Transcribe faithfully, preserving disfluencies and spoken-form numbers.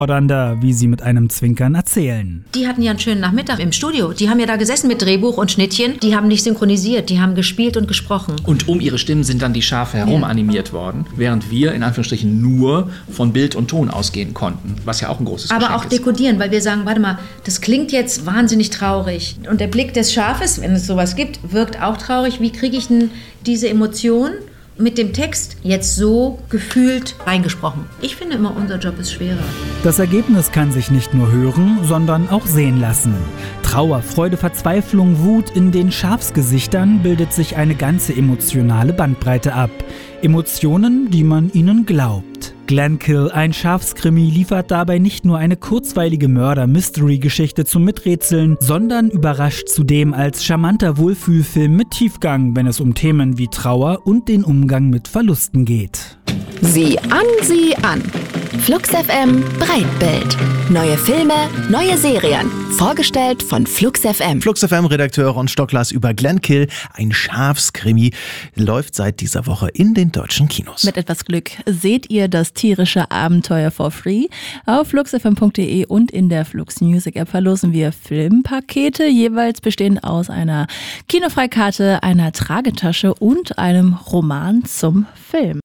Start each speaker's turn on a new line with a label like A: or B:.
A: fordernder, wie sie mit einem Zwinkern erzählen.
B: Die hatten ja einen schönen Nachmittag im Studio. Die haben ja da gesessen mit Drehbuch und Schnittchen. Die haben nicht synchronisiert, die haben gespielt und gesprochen.
C: Und um ihre Stimmen sind dann die Schafe herum ja. animiert worden, während wir in Anführungsstrichen nur von Bild und Ton ausgehen konnten, was ja auch ein großes
B: Aber
C: Geschenk
B: auch
C: ist.
B: dekodieren, weil wir sagen, warte mal, das klingt jetzt wahnsinnig traurig. Und der Blick des Schafes, wenn es sowas gibt, wirkt auch traurig. Wie kriege ich denn diese Emotion mit dem Text jetzt so gefühlt reingesprochen? Ich finde immer, unser Job ist schwerer.
A: Das Ergebnis kann sich nicht nur hören, sondern auch sehen lassen. Trauer, Freude, Verzweiflung, Wut, in den Schafsgesichtern bildet sich eine ganze emotionale Bandbreite ab. Emotionen, die man ihnen glaubt. Glenkill, ein Schafskrimi, liefert dabei nicht nur eine kurzweilige Mörder-Mystery-Geschichte zum Miträtseln, sondern überrascht zudem als charmanter Wohlfühlfilm mit Tiefgang, wenn es um Themen wie Trauer und den Umgang mit Verlusten geht.
D: Sieh an, sieh an. Flux F M Breitbild. Neue Filme, neue Serien. Vorgestellt von Flux F M.
E: Flux F M-Redakteur Ron Stocklas über Glenkill, ein Schafskrimi, läuft seit dieser Woche in den deutschen Kinos.
F: Mit etwas Glück seht ihr das tierische Abenteuer for free. Auf flux f m punkt d e und in der Flux Music App verlosen wir Filmpakete, jeweils bestehend aus einer Kinofreikarte, einer Tragetasche und einem Roman zum Film.